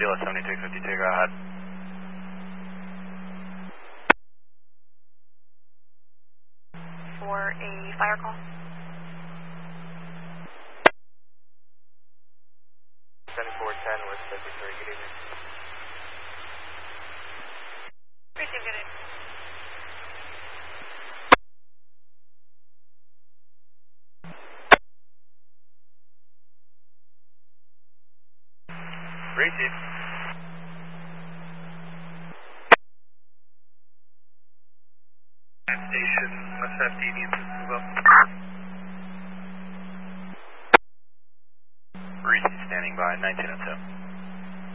DLS 7252, go ahead. For a fire call. 7410 West 53, good evening. Receive, good evening. Receive. Station, West 50 needs to move up. Receive, standing by, 1902.